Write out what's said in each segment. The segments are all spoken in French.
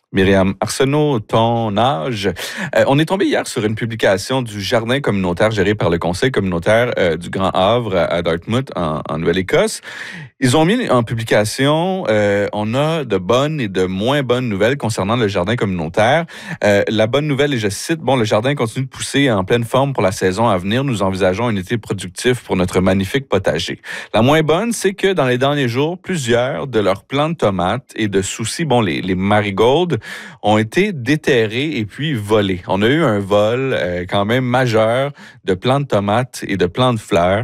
Myriam Arsenault, ton âge. On est tombé hier sur une publication du jardin communautaire géré par le Conseil communautaire du Grand Havre à Dartmouth, en Nouvelle-Écosse. Ils ont mis en publication, on a de bonnes et de moins bonnes nouvelles concernant le jardin communautaire. La bonne nouvelle, et je cite, le jardin continue de pousser en pleine forme pour la saison à venir. Nous envisageons un été productif pour notre magnifique potager. La moins bonne, c'est que dans les derniers jours, plusieurs de leurs plants de tomates et de soucis, les marigolds, ont été déterrés et puis volés. On a eu un vol quand même majeur de plants de tomates et de plants de fleurs.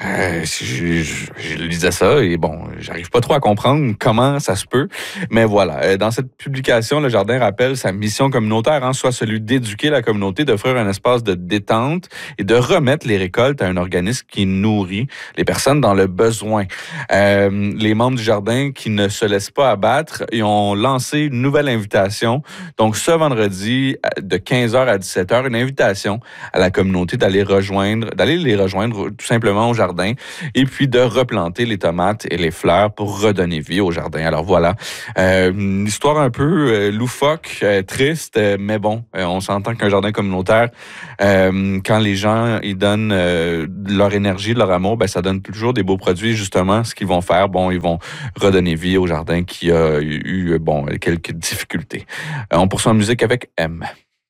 Je lisais ça et j'arrive pas trop à comprendre comment ça se peut. Mais voilà, dans cette publication, le jardin rappelle sa mission communautaire, soit celui d'éduquer la communauté, d'offrir un espace de détente et de remettre les récoltes à un organisme qui nourrit les personnes dans le besoin. Les membres du jardin qui ne se laissent pas abattre, ils ont lancé une nouvelle invitation. Donc, ce vendredi, de 15h à 17h, une invitation à la communauté d'aller les rejoindre tout simplement au jardin et puis de replanter les tomates et les fleurs pour redonner vie au jardin. Alors voilà, une histoire un peu loufoque, triste, mais on s'entend qu'un jardin communautaire, quand les gens ils donnent leur énergie, leur amour, ça donne toujours des beaux produits. Justement, ce qu'ils vont faire, ils vont redonner vie au jardin qui a eu quelques difficultés. On poursuit en musique avec M.